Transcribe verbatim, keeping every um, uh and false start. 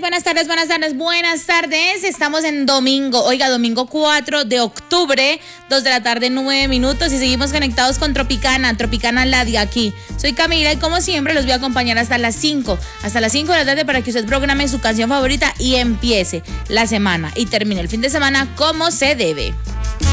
buenas tardes, buenas tardes, buenas tardes. Estamos en domingo, oiga, domingo cuatro de octubre, dos de la tarde, nueve minutos, y seguimos conectados con Tropicana, Tropicana Ladia aquí. Soy Camila y como siempre los voy a acompañar hasta las cinco, hasta las cinco de la tarde para que usted programe su canción favorita y empiece la semana y termine el fin de semana como se debe.